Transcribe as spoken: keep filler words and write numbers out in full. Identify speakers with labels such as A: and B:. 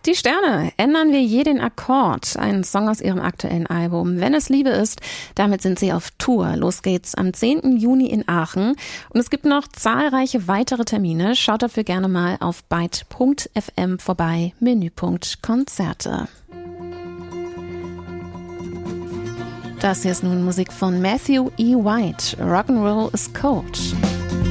A: Die Sterne, ändern wir je den Akkord, ein Song aus ihrem aktuellen Album Wenn es Liebe ist. Damit sind sie auf Tour. Los geht's am zehnten Juni in Aachen. Und es gibt noch zahlreiche weitere Termine. Schaut dafür gerne mal auf byte punkt f m vorbei, Menüpunkt Konzerte. Das hier ist nun Musik von Matthew E. White. Rock'n'Roll is Cold.